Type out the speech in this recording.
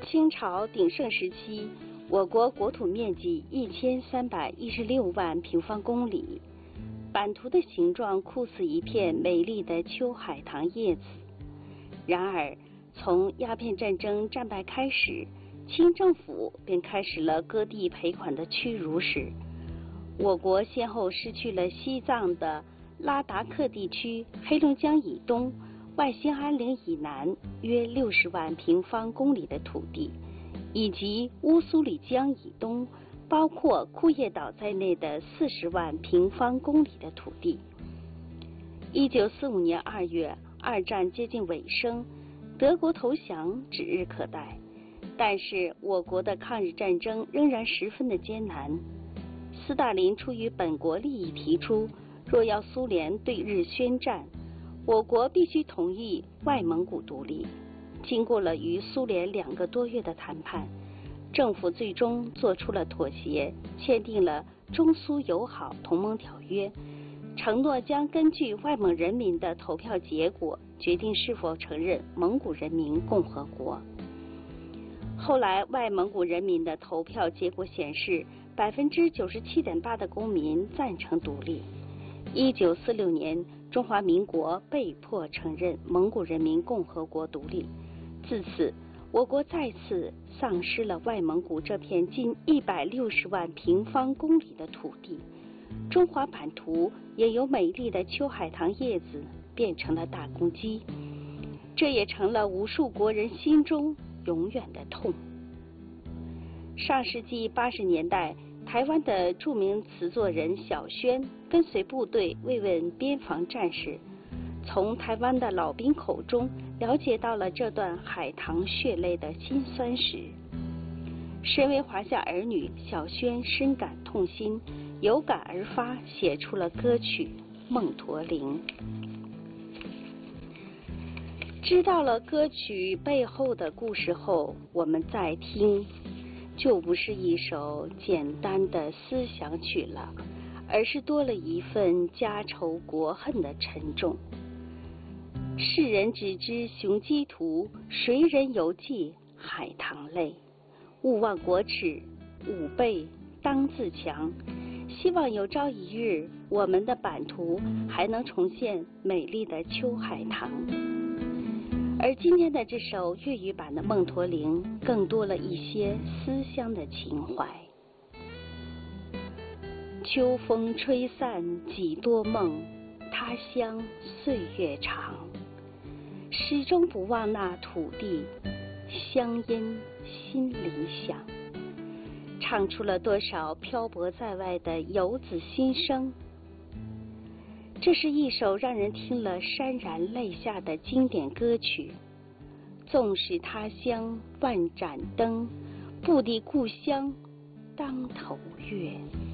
清朝鼎盛时期，我国国土面积1316万平方公里，版图的形状酷似一片美丽的秋海棠叶子。然而，从鸦片战争战败开始，清政府便开始了割地赔款的屈辱史。我国先后失去了西藏的拉达克地区、黑龙江以东、外兴安岭以南约60万平方公里的土地，以及乌苏里江以东，包括库页岛在内的40万平方公里的土地。1945年2月，二战接近尾声，德国投降指日可待，但是我国的抗日战争仍然十分的艰难。斯大林出于本国利益提出，若要苏联对日宣战，我国必须同意外蒙古独立。经过了与苏联2个多月的谈判，政府最终做出了妥协，签订了中苏友好同盟条约，承诺将根据外蒙人民的投票结果决定是否承认蒙古人民共和国。后来外蒙古人民的投票结果显示，97.8%的公民赞成独立。1946年，中华民国被迫承认蒙古人民共和国独立。自此，我国再次丧失了外蒙古这片近160万平方公里的土地，中华版图也由美丽的秋海棠叶子变成了大公鸡，这也成了无数国人心中永远的痛。上世纪80年代，台湾的著名词作人小轩跟随部队慰问边防战士，从台湾的老兵口中了解到了这段海棠血泪的辛酸史。身为华夏儿女，小轩深感痛心，有感而发，写出了歌曲《梦驼铃》。知道了歌曲背后的故事后，我们再听，就不是一首简单的思想曲了，而是多了一份家仇国恨的沉重。世人只知雄鸡图，谁人犹记海棠泪？勿忘国耻，吾辈当自强。希望有朝一日，我们的版图还能重现美丽的秋海棠。而今天的这首粤语版的《梦驼铃》更多了一些思乡的情怀。秋风吹散几多梦，他乡岁月长。始终不忘那土地，乡音心里响。唱出了多少漂泊在外的游子心声。这是一首让人听了潸然泪下的经典歌曲。纵使他乡万盏灯，不敌故乡当头月。